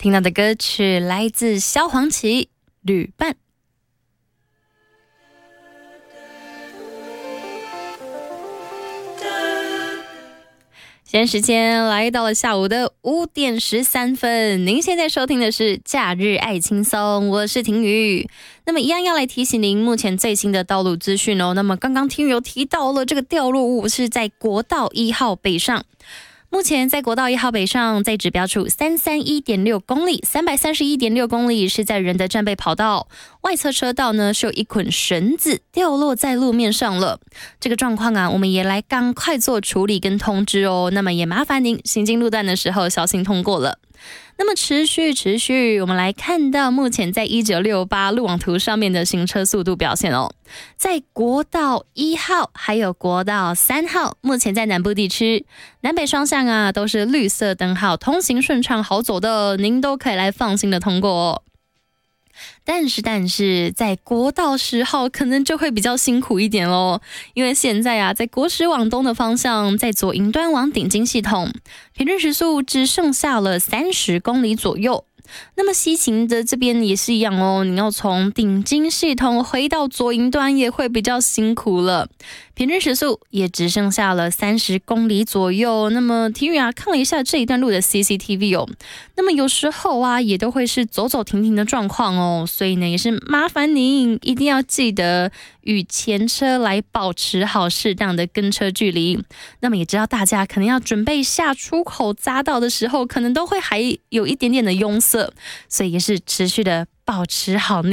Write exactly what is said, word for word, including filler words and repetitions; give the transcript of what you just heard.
听到的歌曲来自萧煌奇《旅伴》。现在时间来到了下午的五点十三分，您现在收听的是假日爱轻松，我是婷宇。那么一样要来提醒您目前最新的道路资讯哦。那么刚刚婷宇有提到了这个掉落物是在国道一号北上，目前在国道一号北上，在指标处三三一点六公里，三百三十一点六公里是在仁德战备跑道外侧车道呢，是有一捆绳子掉落在路面上了。这个状况啊，我们也来赶快做处理跟通知哦。那么也麻烦您行经路段的时候小心通过了。那么持续持续，我们来看到目前在一九六八路网图上面的行车速度表现哦。在国道一号还有国道三号，目前在南部地区南北双向啊都是绿色灯号，通行顺畅好走的，您都可以来放心的通过哦。但是但是在国道十号可能就会比较辛苦一点咯，因为现在啊在国十往东的方向，在左营端往顶金系统平均时速只剩下了三十公里左右。那么西行的这边也是一样哦，你要从顶金系统回到左营端也会比较辛苦了，平均时速也只剩下了三十公里左右。那么体育啊看了一下这一段路的 C C T V 哦，那么有时候啊也都会是走走停停的状况哦，所以呢也是麻烦您一定要记得与前车来保持好适当的跟车距离。那么也知道大家可能要准备下出口匝道的时候，可能都会还有一点点的拥塞，所以也是持续的保持好